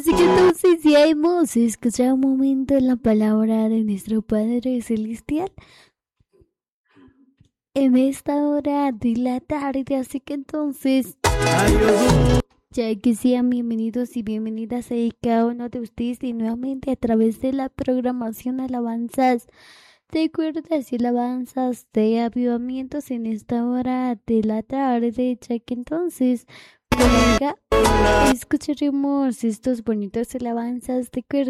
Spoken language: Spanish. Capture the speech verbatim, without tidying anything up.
Así que entonces ya hemos escuchado un momento la palabra de nuestro Padre Celestial en esta hora de la tarde. Así que entonces, ya que sean bienvenidos y bienvenidas a cada uno de ustedes y nuevamente a través de la programación Alabanzas de cuerdas y alabanzas de avivamientos en esta hora de la tarde, ya que entonces por acá escucharemos estos bonitos alabanzas de cuerdas